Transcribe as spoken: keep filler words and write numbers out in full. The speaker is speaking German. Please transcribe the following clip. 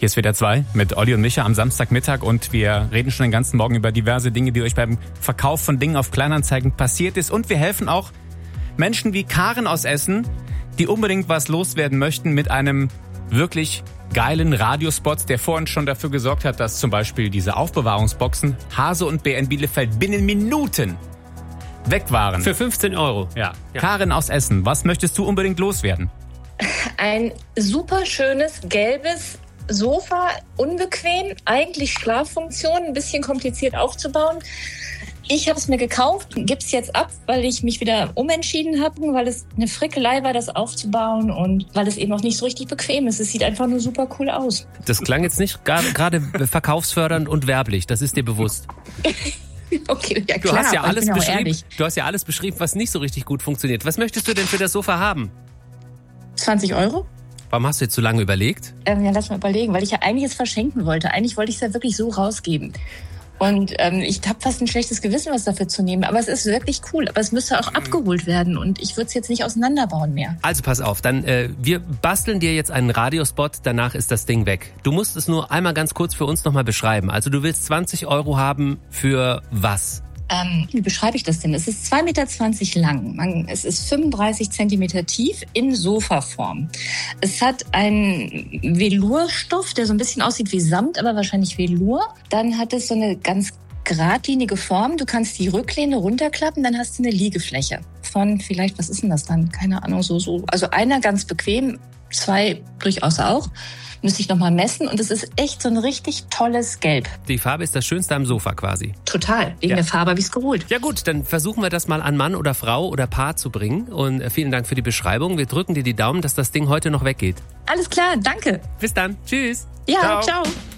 Hier ist W D R zwei mit Olli und Micha am Samstagmittag und wir reden schon den ganzen Morgen über diverse Dinge, die euch beim Verkauf von Dingen auf Kleinanzeigen passiert ist. Und wir helfen auch Menschen wie Karen aus Essen, die unbedingt was loswerden möchten mit einem wirklich geilen Radiospot, der vorhin schon dafür gesorgt hat, dass zum Beispiel diese Aufbewahrungsboxen Hase und Bär in Bielefeld binnen Minuten weg waren. Für fünfzehn Euro. Ja. ja. Karen aus Essen, was möchtest du unbedingt loswerden? Ein super schönes, gelbes Sofa, unbequem, eigentlich Schlaffunktion, ein bisschen kompliziert aufzubauen. Ich habe es mir gekauft, gebe es jetzt ab, weil ich mich wieder umentschieden habe, weil es eine Frickelei war, das aufzubauen und weil es eben auch nicht so richtig bequem ist. Es sieht einfach nur super cool aus. Das klang jetzt nicht gerade verkaufsfördernd und werblich, das ist dir bewusst. Okay, ja klar, du hast ja alles ich bin auch beschrieben, ehrlich. du hast ja alles beschrieben, was nicht so richtig gut funktioniert. Was möchtest du denn für das Sofa haben? zwanzig Euro? Warum hast du jetzt so lange überlegt? Ähm, ja, lass mal überlegen, weil ich ja eigentlich es verschenken wollte. Eigentlich wollte ich es ja wirklich so rausgeben. Und ähm, ich habe fast ein schlechtes Gewissen, was dafür zu nehmen. Aber es ist wirklich cool. Aber es müsste auch abgeholt werden. Und ich würde es jetzt nicht auseinanderbauen mehr. Also pass auf, dann äh, wir basteln dir jetzt einen Radiospot. Danach ist das Ding weg. Du musst es nur einmal ganz kurz für uns nochmal beschreiben. Also du willst zwanzig Euro haben für was? Ähm, wie beschreibe ich das denn? Es ist zwei Meter zwanzig lang. Man, es ist fünfunddreißig Zentimeter tief in Sofaform. Es hat einen Velourstoff, der so ein bisschen aussieht wie Samt, aber wahrscheinlich Velour. Dann hat es so eine ganz geradlinige Form. Du kannst die Rücklehne runterklappen, dann hast du eine Liegefläche von vielleicht, was ist denn das dann? Keine Ahnung, so, so. Also einer ganz bequem, zwei durchaus auch. Müsste ich nochmal messen und es ist echt so ein richtig tolles Gelb. Die Farbe ist das Schönste am Sofa quasi. Total, wegen ja. der Farbe habe ich es geholt. Ja gut, dann versuchen wir das mal an Mann oder Frau oder Paar zu bringen und vielen Dank für die Beschreibung. Wir drücken dir die Daumen, dass das Ding heute noch weggeht. Alles klar, danke. Bis dann, tschüss. Ja, ciao. ciao.